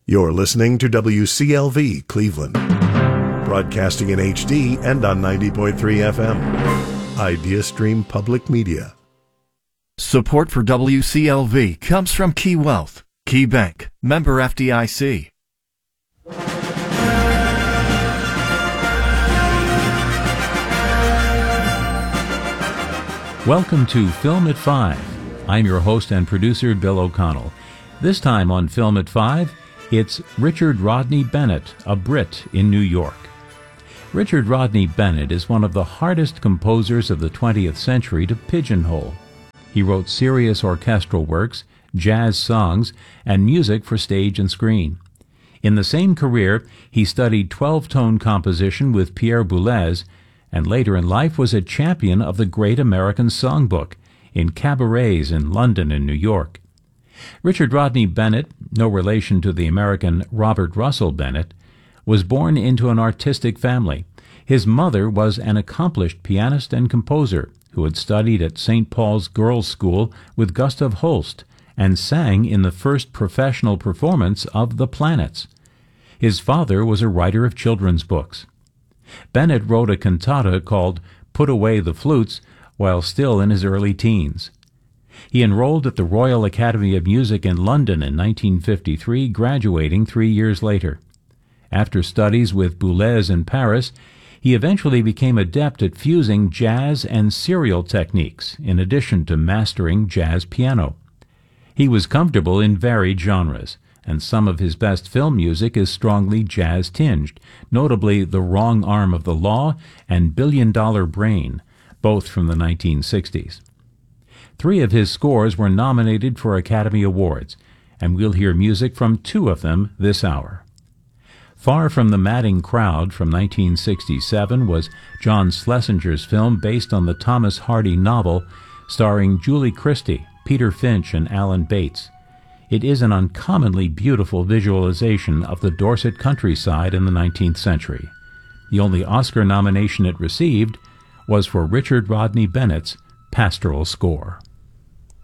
You're listening to WCLV Cleveland, broadcasting in HD and on 90.3 FM. IdeaStream Public Media. Support for WCLV comes from Key Wealth, Key Bank, member FDIC. Welcome to Film at 5. I'm your host and producer, Bill O'Connell. This time on Film at 5, it's Richard Rodney Bennett, a Brit in New York. Richard Rodney Bennett is one of the hardest composers of the 20th century to pigeonhole. He wrote serious orchestral works, jazz songs, and music for stage and screen. In the same career, he studied 12-tone composition with Pierre Boulez, and later in life was a champion of the Great American Songbook in cabarets in London and New York. Richard Rodney Bennett, no relation to the American Robert Russell Bennett, was born into an artistic family. His mother was an accomplished pianist and composer who had studied at St. Paul's Girls' School with Gustav Holst and sang in the first professional performance of The Planets. His father was a writer of children's books. Bennett wrote a cantata called Put Away the Flutes while still in his early teens. He enrolled at the Royal Academy of Music in London in 1953, graduating 3 years later. After studies with Boulez in Paris, he eventually became adept at fusing jazz and serial techniques, in addition to mastering jazz piano. He was comfortable in varied genres, and some of his best film music is strongly jazz-tinged, notably The Wrong Arm of the Law and Billion Dollar Brain, both from the 1960s. 3 of his scores were nominated for Academy Awards, and we'll hear music from 2 of them this hour. Far from the Madding Crowd from 1967 was John Schlesinger's film based on the Thomas Hardy novel starring Julie Christie, Peter Finch, and Alan Bates. It is an uncommonly beautiful visualization of the Dorset countryside in the 19th century. The only Oscar nomination it received was for Richard Rodney Bennett's pastoral score.